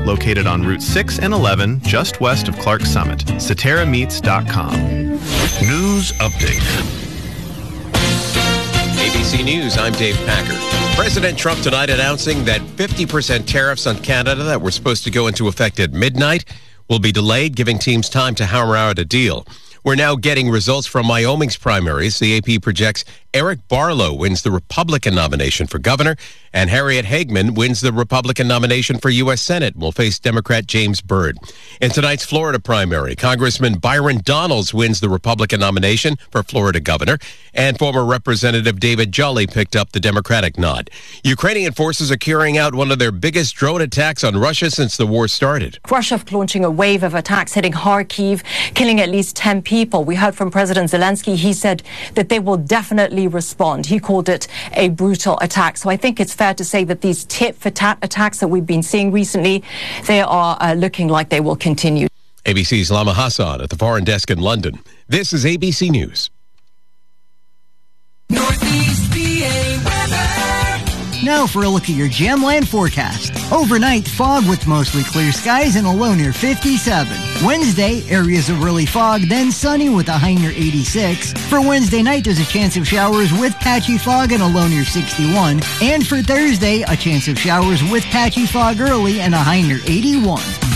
located on Route 6 and 11, just west of Clark Summit. CeteraMeats.com. News update. ABC News, I'm Dave Packer. President Trump tonight announcing that 50% tariffs on Canada that were supposed to go into effect at midnight will be delayed, giving teams time to hammer out a deal. We're now getting results from Wyoming's primaries. The AP projects Eric Barlow wins the Republican nomination for governor, and Harriet Hagman wins the Republican nomination for U.S. Senate and will face Democrat James Byrd. In tonight's Florida primary, Congressman Byron Donalds wins the Republican nomination for Florida governor, and former Representative David Jolly picked up the Democratic nod. Ukrainian forces are carrying out one of their biggest drone attacks on Russia since the war started. Russia launching a wave of attacks hitting Kharkiv, killing at least 10 people. We heard from President Zelensky. He said that they will definitely respond. He called it a brutal attack. So I think it's fair to say that these tit-for-tat attacks that we've been seeing recently, they are looking like they will continue. ABC's Lama Hassan at the Foreign Desk in London. This is ABC News. Northeast PA weather. Now for a look at your Gemland forecast. Overnight, fog with mostly clear skies and a low near 57. Wednesday, areas of early fog, then sunny with a high near 86. For Wednesday night, there's a chance of showers with patchy fog and a low near 61. And for Thursday, a chance of showers with patchy fog early and a high near 81.